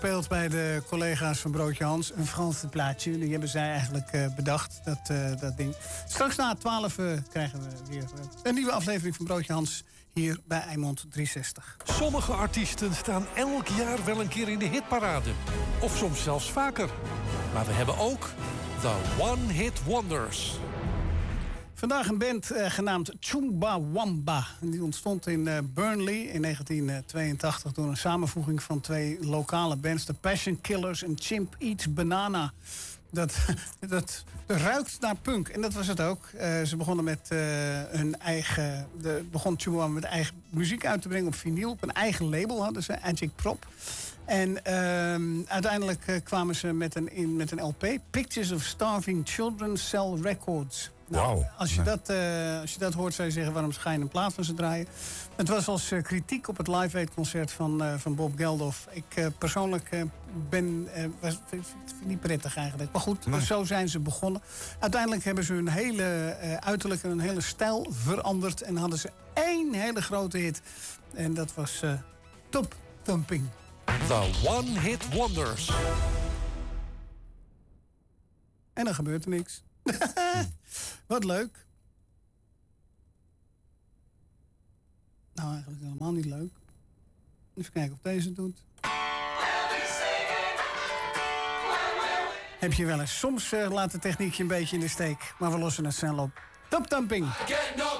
Speelt bij de collega's van Broodje Hans. Een Franse plaatje. Die hebben zij eigenlijk bedacht, dat ding. Straks na 12 krijgen we weer een nieuwe aflevering van Broodje Hans hier bij Eimond 360. Sommige artiesten staan elk jaar wel een keer in de hitparade. Of soms zelfs vaker. Maar we hebben ook The One Hit Wonders. Vandaag een band genaamd Chumbawamba. Die ontstond in Burnley in 1982 door een samenvoeging van twee lokale bands. The Passion Killers en Chimp Eats Banana. Dat ruikt naar punk. En dat was het ook. Ze begonnen met hun eigen... begon Chumbawamba met eigen muziek uit te brengen op vinyl. Op een eigen label hadden ze, Magic Prop. En uiteindelijk kwamen ze met een LP. Pictures of Starving Children Sell Records. Nou, wow. Als je dat hoort, zou je zeggen, waarom ga je een plaat van ze draaien? Het was als kritiek op het Live Aid concert van Bob Geldof. Ik persoonlijk vind het niet prettig eigenlijk. Maar goed, zo zijn ze begonnen. Uiteindelijk hebben ze hun hele uiterlijk en hun hele stijl veranderd. En hadden ze één hele grote hit. En dat was Top Thumping. The One Hit Wonders. En dan gebeurt er niks. Wat leuk. Nou, eigenlijk helemaal niet leuk. Even kijken of deze het doet. Heb je wel eens. Soms laat de techniek je een beetje in de steek. Maar we lossen het snel op. Top Thumping.